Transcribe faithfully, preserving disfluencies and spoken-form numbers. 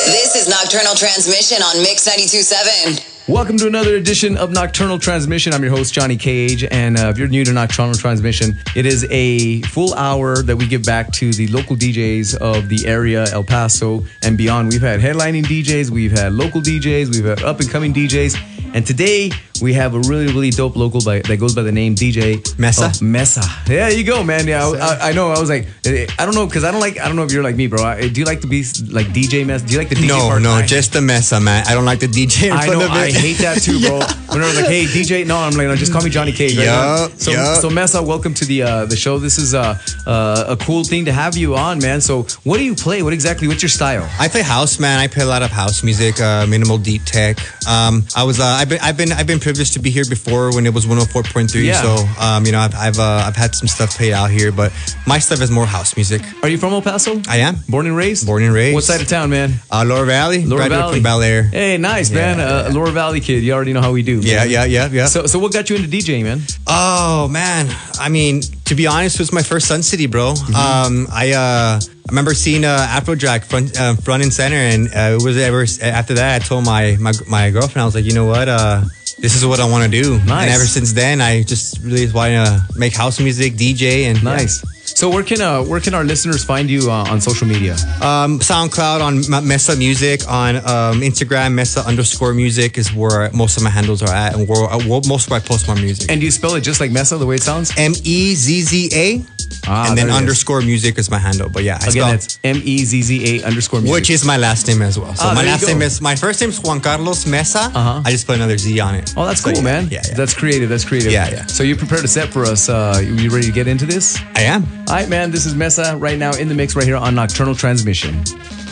This is Nocturnal Transmission on Mix ninety-two point seven. Welcome to another edition of Nocturnal Transmission. I'm your host, Johnny Cage. And uh, if you're new to Nocturnal Transmission, it is a full hour that we give back to the local D Js of the area, El Paso and beyond. We've had headlining D Js, we've had local D Js, we've had up-and-coming D Js. And today, we have a really, really dope local by, that goes by the name D J Mesa. Oh, Mesa. Yeah, you go, man. Yeah, I, I, I know. I was like, I don't know, because I don't like, I don't know if you're like me, bro. I, do you like to be like D J Mesa? Do you like the D J No, part? no, I, just the Mesa, man. I don't like the D J in I front know, of it. I hate that too, bro. yeah. When they're like, hey, D J, no, I'm like, no, just call me Johnny Cage. Right yep, so, yep. so Mesa, welcome to the uh, the show. This is uh, uh, a cool thing to have you on, man. So, what do you play? What exactly? What's your style? I play house, man. I play a lot of house music, uh, minimal deep tech. Um, I was, uh, I've been, I've been, I've been privileged to be here before when it was one oh four point three. Yeah. So, um, you know, I've, I've, uh, I've had some stuff played out here, but my stuff is more house music. Are you from El Paso? I am. Born and raised. Born and raised. What side of town, man? Uh, Lower Valley. Lower Graduated Valley. from Bel Air. Hey, nice, Yeah, man. Uh, yeah. Lower Valley kid. You already know how we do. Man. Yeah, yeah, yeah, yeah. So, so what got you into DJing, man? Oh man, I mean, to be honest, it was my first Sun City, bro. Mm-hmm. Um, I uh, I remember seeing uh, Afrojack front uh, front and center, and uh, it was ever after that. I told my my my girlfriend, I was like, you know what, uh, this is what I want to do. Nice. And ever since then, I just really want to make house music, D J, and nice. Yeah. So where can uh, where can our listeners find you uh, on social media? Um, SoundCloud on M- Mesa Music, on um, Instagram Mesa underscore music is where most of my handles are at, and where, where most of I post my music. And do you spell it just like Mesa, the way it sounds? M E Z Z A, ah, and then there it is. underscore music is my handle. But yeah, I Again, spell, that's M E Z Z A underscore music. which is my last name as well. So Ah, my there you last go. name is, my first name is Juan Carlos Mesa. Uh-huh. I just put another Z on it. Oh, that's So, cool, yeah, man. Yeah, yeah. That's creative. That's creative. Yeah, yeah. So you prepared a set for us. Uh, you ready to get into this? I am. All right, man. This is Mesa right now in the mix right here on Nocturnal Transmission.